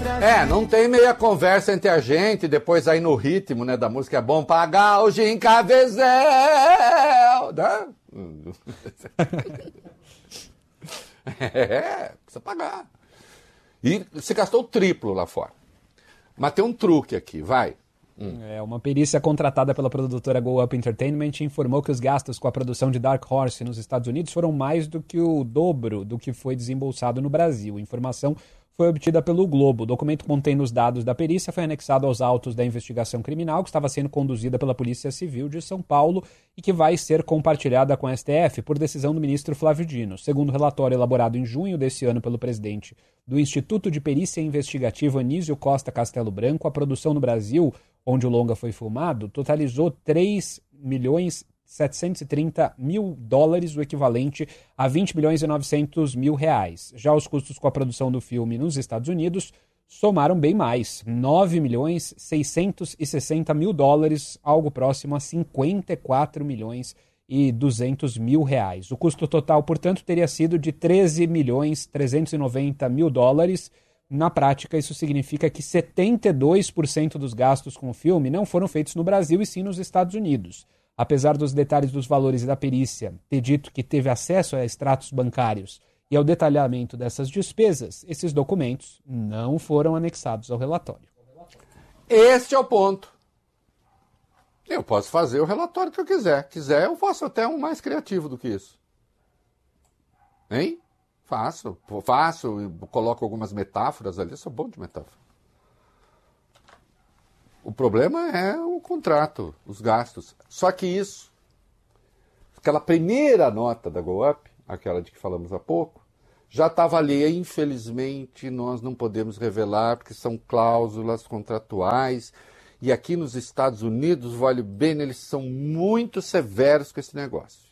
Não tem meia conversa entre a gente, depois aí no ritmo, né, da música é bom pagar o Gincavezel, né? Precisa pagar. E você gastou o triplo lá fora. Mas tem um truque aqui, vai. Uma perícia contratada pela produtora Go Up Entertainment informou que os gastos com a produção de Dark Horse nos Estados Unidos foram mais do que o dobro do que foi desembolsado no Brasil. A informação foi obtida pelo Globo. O documento contendo os dados da perícia foi anexado aos autos da investigação criminal que estava sendo conduzida pela Polícia Civil de São Paulo e que vai ser compartilhada com a STF por decisão do ministro Flávio Dino. Segundo o relatório elaborado em junho desse ano pelo presidente do Instituto de Perícia Investigativa Anísio Costa Castelo Branco, a produção no Brasil, onde o longa foi filmado, totalizou 3.730.000 dólares, o equivalente a 20.900.000 reais. Já os custos com a produção do filme nos Estados Unidos somaram bem mais, 9.660.000 dólares, algo próximo a 54.200.000 reais. O custo total, portanto, teria sido de 13.390.000 dólares. Na prática, isso significa que 72% dos gastos com o filme não foram feitos no Brasil e sim nos Estados Unidos. Apesar dos detalhes dos valores da perícia ter dito que teve acesso a extratos bancários e ao detalhamento dessas despesas, esses documentos não foram anexados ao relatório. Este é o ponto. Eu posso fazer o relatório que eu quiser. Quiser, eu faço até um mais criativo do que isso. Hein? Faço, coloco algumas metáforas ali, eu sou bom de metáfora. O problema é o contrato, os gastos. Só que isso, aquela primeira nota da Go Up, aquela de que falamos há pouco, já estava ali. Infelizmente, nós não podemos revelar, porque são cláusulas contratuais. E aqui nos Estados Unidos, vale bem, eles são muito severos com esse negócio.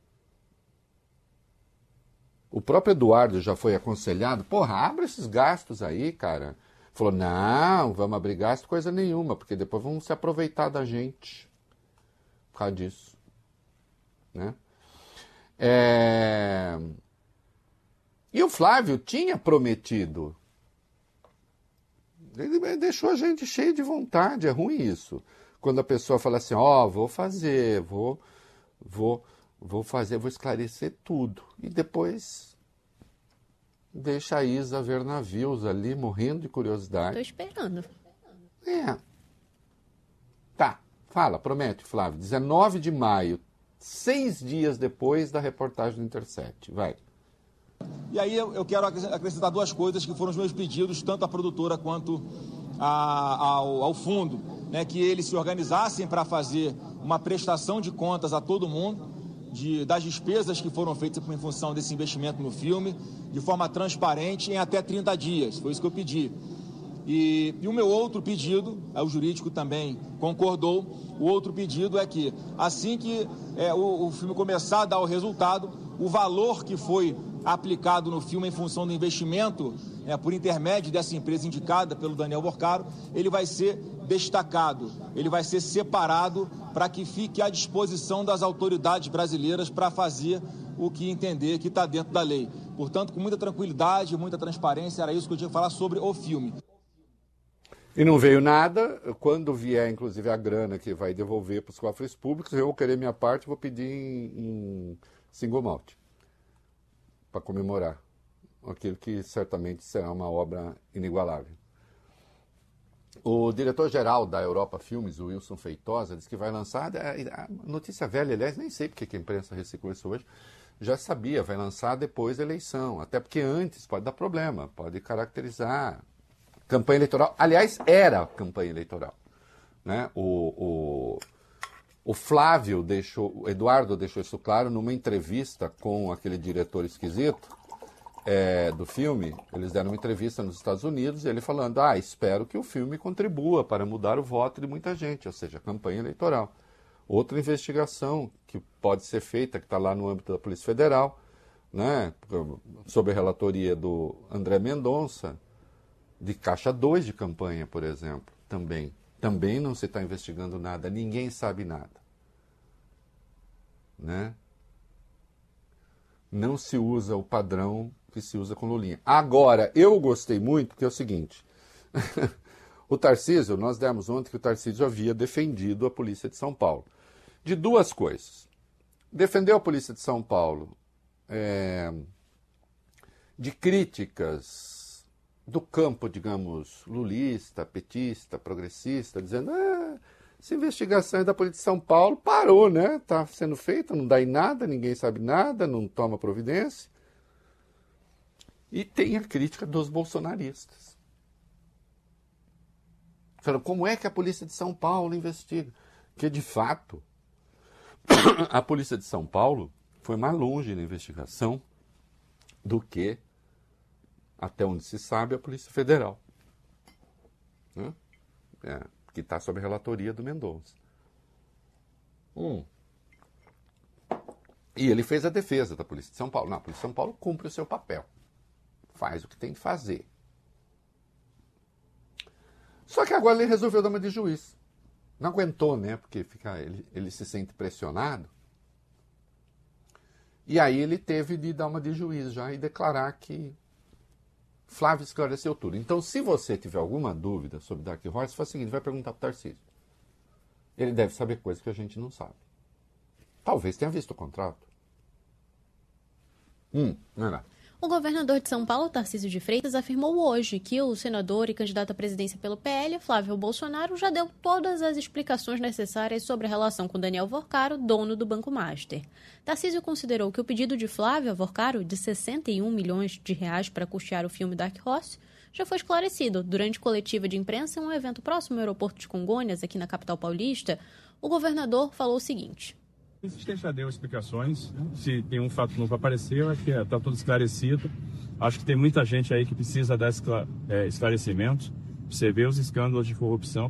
O próprio Eduardo já foi aconselhado, abre esses gastos aí, cara. Falou, não, vamos abrir gasto coisa nenhuma, porque depois vão se aproveitar da gente por causa disso. Né? E o Flávio tinha prometido. Ele deixou a gente cheio de vontade, é ruim isso. Quando a pessoa fala assim, vou fazer, vou esclarecer tudo. E depois deixa a Isa ver navios ali, morrendo de curiosidade. Tô esperando. Tá, fala, promete, Flávio. 19 de maio, 6 dias depois da reportagem do Intercept. Vai. E aí eu quero acrescentar duas coisas que foram os meus pedidos, tanto à produtora quanto ao fundo, né, que eles se organizassem para fazer uma prestação de contas a todo mundo, das despesas que foram feitas em função desse investimento no filme, de forma transparente, em até 30 dias. Foi isso que eu pedi. E o meu outro pedido, o jurídico também concordou, o outro pedido é que, assim que o filme começar a dar o resultado, o valor que foi aplicado no filme em função do investimento, por intermédio dessa empresa indicada pelo Daniel Borcaro, ele vai ser destacado, ele vai ser separado para que fique à disposição das autoridades brasileiras para fazer o que entender que está dentro da lei. Portanto, com muita tranquilidade, muita transparência, era isso que eu tinha que falar sobre o filme. E não veio nada. Quando vier, inclusive, a grana que vai devolver para os cofres públicos, eu vou querer minha parte e vou pedir em single malt para comemorar aquilo que certamente será uma obra inigualável. O diretor-geral da Europa Filmes, o Wilson Feitosa, disse que vai lançar, a notícia velha, aliás, nem sei porque que a imprensa reciclou isso hoje, já sabia, vai lançar depois da eleição, até porque antes pode dar problema, pode caracterizar campanha eleitoral. Aliás, era campanha eleitoral. Né? O Flávio o Eduardo deixou isso claro numa entrevista com aquele diretor esquisito do filme. Eles deram uma entrevista nos Estados Unidos e ele falando, espero que o filme contribua para mudar o voto de muita gente, ou seja, campanha eleitoral. Outra investigação que pode ser feita, que está lá no âmbito da Polícia Federal, né, sob a relatoria do André Mendonça, de caixa 2 de campanha, por exemplo, também. Também não se está investigando nada, ninguém sabe nada. Né? Não se usa o padrão que se usa com Lulinha. Agora, eu gostei muito, porque é o seguinte, O Tarcísio, nós demos ontem que o Tarcísio havia defendido a Polícia de São Paulo. De duas coisas. Defendeu a Polícia de São Paulo de críticas do campo, digamos, lulista, petista, progressista, dizendo essa investigação da Polícia de São Paulo parou, né? Está sendo feita, não dá em nada, ninguém sabe nada, não toma providência. E tem a crítica dos bolsonaristas. Falaram, como é que a Polícia de São Paulo investiga? Porque, de fato, a Polícia de São Paulo foi mais longe na investigação do que, até onde se sabe, a Polícia Federal, né? Que está sob a relatoria do Mendonça. E ele fez a defesa da Polícia de São Paulo. Não, a Polícia de São Paulo cumpre o seu papel. Faz o que tem que fazer. Só que agora ele resolveu dar uma de juiz. Não aguentou, né? Porque ele se sente pressionado. E aí ele teve de dar uma de juiz já e declarar que Flávio esclareceu tudo. Então, se você tiver alguma dúvida sobre Dark Horse, faz o seguinte, vai perguntar para o Tarcísio. Ele deve saber coisas que a gente não sabe. Talvez tenha visto o contrato. Não é nada. O governador de São Paulo, Tarcísio de Freitas, afirmou hoje que o senador e candidato à presidência pelo PL, Flávio Bolsonaro, já deu todas as explicações necessárias sobre a relação com Daniel Vorcaro, dono do Banco Master. Tarcísio considerou que o pedido de Flávio a Vorcaro, de 61 milhões de reais para custear o filme Dark Horse, já foi esclarecido. Durante coletiva de imprensa em um evento próximo ao aeroporto de Congonhas, aqui na capital paulista, o governador falou o seguinte... A gente já deu explicações, se tem um fato novo aparecer, acho que está tudo esclarecido. Acho que tem muita gente aí que precisa dar esclarecimento. Você vê os escândalos de corrupção.